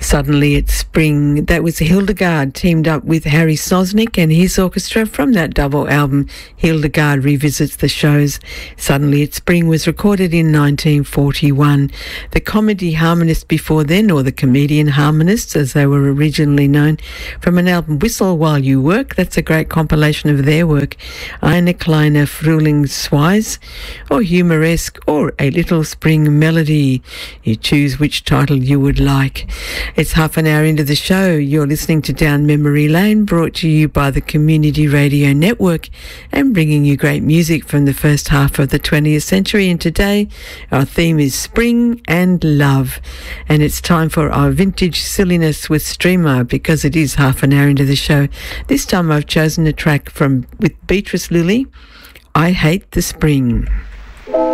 Suddenly It's Spring. That was Hildegard teamed up with Harry Sosnick and his orchestra from that double album, Hildegard Revisits the Shows. Suddenly It's Spring was recorded in 1941. The comedy harmonists before then, or the comedian harmonists as they were originally known, from an album Whistle While You Work. That's a great compilation of their work. Eine kleine Frühlingsweise, or Humoresque, or A Little Spring Melody. You choose which title you would like. It's half an hour into the show. You're listening to Down Memory Lane, brought to you by the Community Radio Network and bringing you great music from the first half of the 20th century. And today our theme is spring and love. And it's time for our vintage silliness with Streamer, because it is half an hour into the show. This time I've chosen a track with Beatrice Lillie, I Hate the Spring.